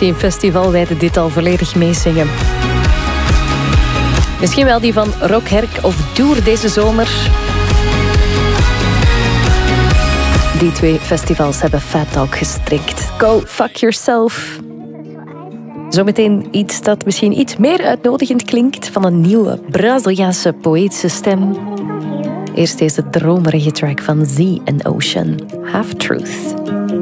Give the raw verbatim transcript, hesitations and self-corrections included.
Exceem Festival wijden dit al volledig meezingen. Misschien wel die van Rock Herk of Doer deze zomer. Die twee festivals hebben Fat Dog gestrikt. Go fuck yourself. Zometeen iets dat misschien iets meer uitnodigend klinkt van een nieuwe Braziliaanse poëtische stem. Eerst deze dromerige track van Z and Ocean, Half Truth.